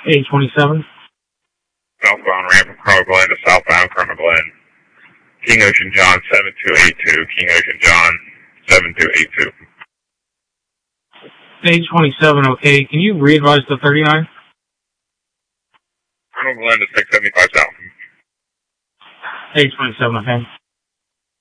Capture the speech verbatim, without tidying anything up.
eight twenty-seven. Southbound ramp from Colonel Glenn to southbound Colonel Glenn. King Ocean John seven two eight two. King Ocean John seven two eight two. eight twenty-seven, okay. Can you re-advise the thirty-nine? Colonel Glenn to six seventy-five south. eight twenty-seven, okay.